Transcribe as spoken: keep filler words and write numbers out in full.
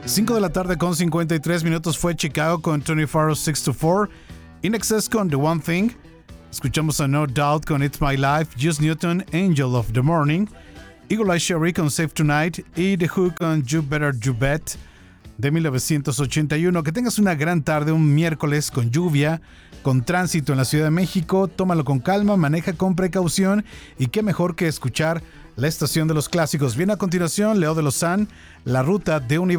cinco de la tarde con cincuenta y tres minutos fue Chicago con veinticuatro seis to cuatro. In Excess con The One Thing. Escuchamos a No Doubt con It's My Life. Just Newton, Angel of the Morning. Eagle Eye Cherry con Save Tonight. Y The Who con You Better You Bet de mil novecientos ochenta y uno. Que tengas una gran tarde, un miércoles con lluvia, con tránsito en la Ciudad de México. Tómalo con calma, maneja con precaución y qué mejor que escuchar la estación de los clásicos. Viene a continuación Leo de Lozán, La Ruta de Universidad.